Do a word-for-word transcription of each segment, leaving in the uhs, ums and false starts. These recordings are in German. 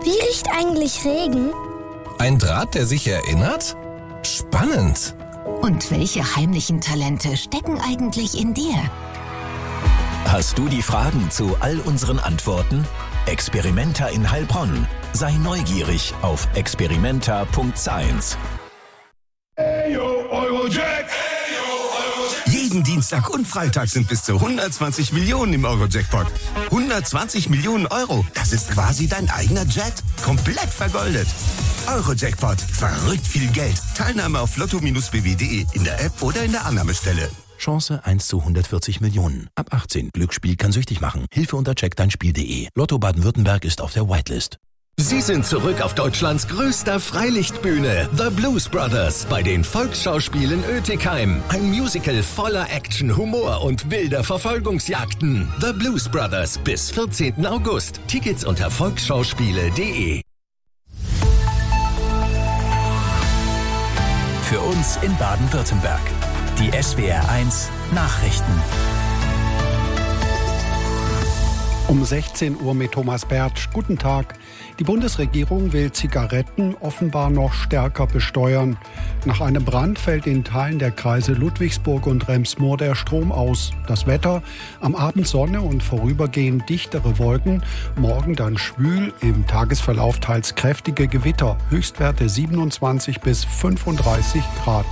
Wie riecht eigentlich Regen? Ein Draht, der sich erinnert? Spannend. Und welche heimlichen Talente stecken eigentlich in dir? Hast du die Fragen zu all unseren Antworten? Experimenta in Heilbronn. Sei neugierig auf experimenta punkt science. Jeden Dienstag und Freitag sind bis zu hundertzwanzig Millionen im Euro-Jackpot. hundertzwanzig Millionen Euro, das ist quasi dein eigener Jet. Komplett vergoldet. Euro-Jackpot, verrückt viel Geld. Teilnahme auf lotto Bindestrich b w punkt de in der App oder in der Annahmestelle. Chance eins zu hundertvierzig Millionen. Ab achtzehn. Glücksspiel kann süchtig machen. Hilfe unter check dein Spiel punkt de. Lotto Baden-Württemberg ist auf der Whitelist. Sie sind zurück auf Deutschlands größter Freilichtbühne, The Blues Brothers, bei den Volksschauspielen Oetikheim. Ein Musical voller Action, Humor und wilder Verfolgungsjagden. The Blues Brothers bis vierzehnten August. Tickets unter volksschauspiele punkt de. Für uns in Baden-Württemberg. Die S W R eins Nachrichten. Um sechzehn Uhr mit Thomas Bertsch. Guten Tag. Die Bundesregierung will Zigaretten offenbar noch stärker besteuern. Nach einem Brand fällt in Teilen der Kreise Ludwigsburg und Rems-Murr der Strom aus. Das Wetter: am Abend Sonne und vorübergehend dichtere Wolken. Morgen dann schwül, im Tagesverlauf teils kräftige Gewitter. Höchstwerte siebenundzwanzig bis fünfunddreißig Grad.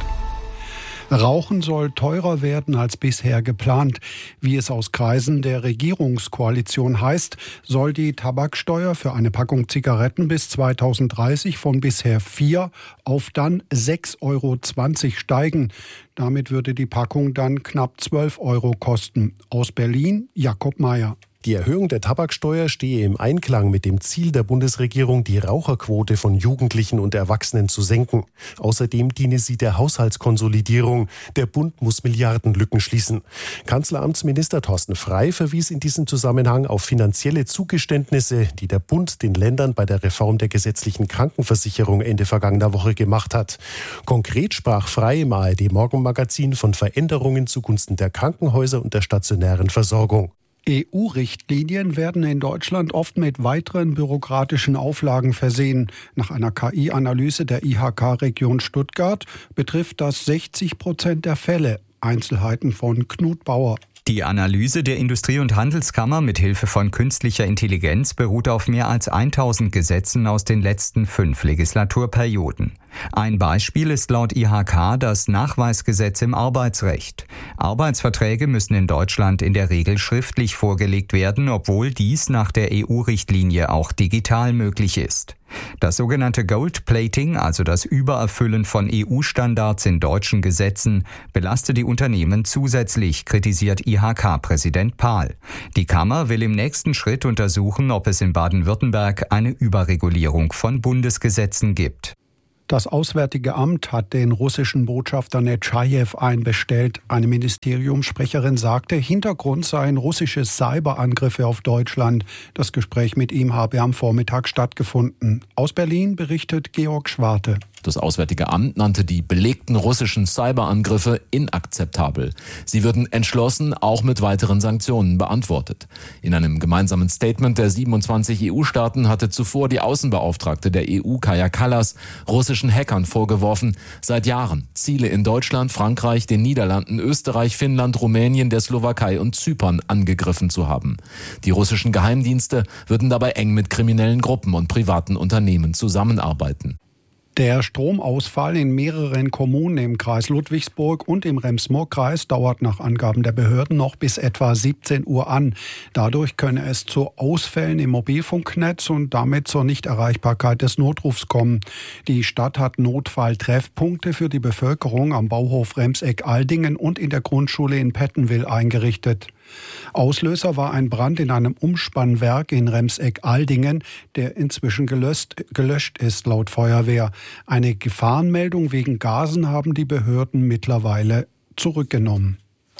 Rauchen soll teurer werden als bisher geplant. Wie es aus Kreisen der Regierungskoalition heißt, soll die Tabaksteuer für eine Packung Zigaretten bis zweitausenddreißig von bisher vier auf dann sechs Euro zwanzig steigen. Damit würde die Packung dann knapp zwölf Euro kosten. Aus Berlin, Jakob Mayer. Die Erhöhung der Tabaksteuer stehe im Einklang mit dem Ziel der Bundesregierung, die Raucherquote von Jugendlichen und Erwachsenen zu senken. Außerdem diene sie der Haushaltskonsolidierung. Der Bund muss Milliardenlücken schließen. Kanzleramtsminister Thorsten Frey verwies in diesem Zusammenhang auf finanzielle Zugeständnisse, die der Bund den Ländern bei der Reform der gesetzlichen Krankenversicherung Ende vergangener Woche gemacht hat. Konkret sprach Frey im A R D-Morgenmagazin von Veränderungen zugunsten der Krankenhäuser und der stationären Versorgung. E U-Richtlinien werden in Deutschland oft mit weiteren bürokratischen Auflagen versehen. Nach einer K I-Analyse der I H K-Region Stuttgart betrifft das sechzig Prozent der Fälle. Einzelheiten von Knut Bauer. Die Analyse der Industrie- und Handelskammer mit Hilfe von künstlicher Intelligenz beruht auf mehr als tausend Gesetzen aus den letzten fünf Legislaturperioden. Ein Beispiel ist laut I H K das Nachweisgesetz im Arbeitsrecht. Arbeitsverträge müssen in Deutschland in der Regel schriftlich vorgelegt werden, obwohl dies nach der E U-Richtlinie auch digital möglich ist. Das sogenannte Gold-Plating, also das Übererfüllen von E U-Standards in deutschen Gesetzen, belastet die Unternehmen zusätzlich, kritisiert I H K-Präsident Pahl. Die Kammer will im nächsten Schritt untersuchen, ob es in Baden-Württemberg eine Überregulierung von Bundesgesetzen gibt. Das Auswärtige Amt hat den russischen Botschafter Netschajew einbestellt. Eine Ministeriumssprecherin sagte, Hintergrund seien russische Cyberangriffe auf Deutschland. Das Gespräch mit ihm habe am Vormittag stattgefunden. Aus Berlin berichtet Georg Schwarte. Das Auswärtige Amt nannte die belegten russischen Cyberangriffe inakzeptabel. Sie würden entschlossen auch mit weiteren Sanktionen beantwortet. In einem gemeinsamen Statement der siebenundzwanzig E U-Staaten hatte zuvor die Außenbeauftragte der E U, Kaja Kallas, russischen Hackern vorgeworfen, seit Jahren Ziele in Deutschland, Frankreich, den Niederlanden, Österreich, Finnland, Rumänien, der Slowakei und Zypern angegriffen zu haben. Die russischen Geheimdienste würden dabei eng mit kriminellen Gruppen und privaten Unternehmen zusammenarbeiten. Der Stromausfall in mehreren Kommunen im Kreis Ludwigsburg und im Rems-Murr-Kreis dauert nach Angaben der Behörden noch bis etwa siebzehn Uhr an. Dadurch könne es zu Ausfällen im Mobilfunknetz und damit zur Nichterreichbarkeit des Notrufs kommen. Die Stadt hat Notfalltreffpunkte für die Bevölkerung am Bauhof Remseck-Aldingen und in der Grundschule in Pettenwil eingerichtet. Auslöser war ein Brand in einem Umspannwerk in Remseck-Aldingen, der inzwischen gelöscht, gelöscht ist, laut Feuerwehr. Eine Gefahrenmeldung wegen Gasen haben die Behörden mittlerweile zurückgenommen.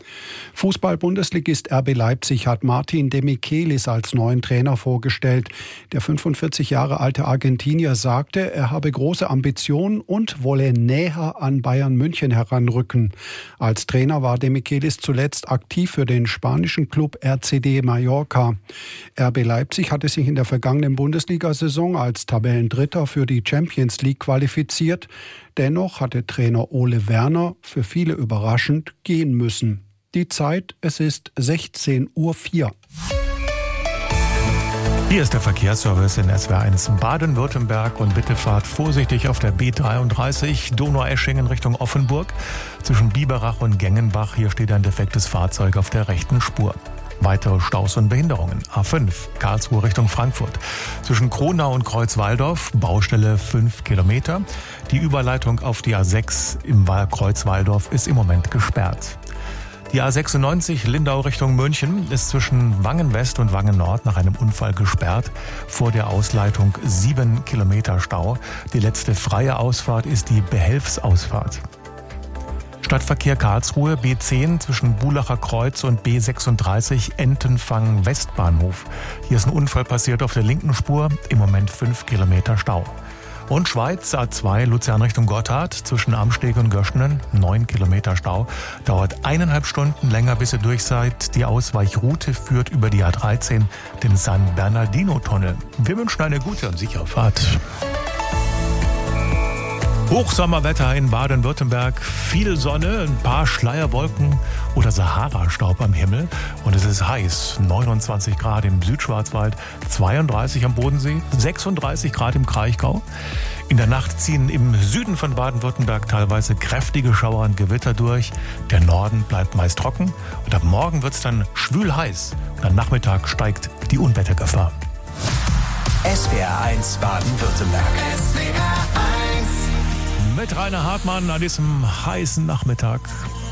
Fußball-Bundesligist R B Leipzig hat Martin de Michelis als neuen Trainer vorgestellt. Der fünfundvierzig Jahre alte Argentinier sagte, er habe große Ambitionen und wolle näher an Bayern München heranrücken. Als Trainer war de Michelis zuletzt aktiv für den spanischen Club R C D Mallorca. R B Leipzig hatte sich in der vergangenen Bundesliga-Saison als Tabellendritter für die Champions League qualifiziert. Dennoch hatte Trainer Ole Werner für viele überraschend gehen müssen. Die Zeit, es ist sechzehn Uhr vier. Hier ist der Verkehrsservice in S W R eins Baden-Württemberg und bitte fahrt vorsichtig auf der B dreiunddreißig Donaueschingen Richtung Offenburg. Zwischen Biberach und Gengenbach, hier steht ein defektes Fahrzeug auf der rechten Spur. Weitere Staus und Behinderungen. A fünf, Karlsruhe Richtung Frankfurt. Zwischen Kronau und Kreuzwaldorf, Baustelle fünf Kilometer. Die Überleitung auf die A sechs im Kreuzwaldorf ist im Moment gesperrt. Die A sechsundneunzig Lindau Richtung München ist zwischen Wangen West und Wangen Nord nach einem Unfall gesperrt. Vor der Ausleitung sieben Kilometer Stau. Die letzte freie Ausfahrt ist die Behelfsausfahrt. Stadtverkehr Karlsruhe, B zehn zwischen Bulacher Kreuz und B sechsunddreißig Entenfang Westbahnhof. Hier ist ein Unfall passiert auf der linken Spur, im Moment fünf Kilometer Stau. Und Schweiz, A zwei Luzern Richtung Gotthard zwischen Amsteg und Göschenen, neun Kilometer Stau. Dauert eineinhalb Stunden länger, bis ihr durch seid. Die Ausweichroute führt über die A dreizehn, den San Bernardino-Tunnel. Wir wünschen eine gute und sichere Fahrt. Hochsommerwetter in Baden-Württemberg, viel Sonne, ein paar Schleierwolken oder Sahara-Staub am Himmel und es ist heiß, neunundzwanzig Grad im Südschwarzwald, zweiunddreißig am Bodensee, sechsunddreißig Grad im Kraichgau. In der Nacht ziehen im Süden von Baden-Württemberg teilweise kräftige Schauer und Gewitter durch. Der Norden bleibt meist trocken und ab morgen wird es dann schwül heiß und am Nachmittag steigt die Unwettergefahr. S W R eins Baden-Württemberg. Mit Rainer Hartmann an diesem heißen Nachmittag.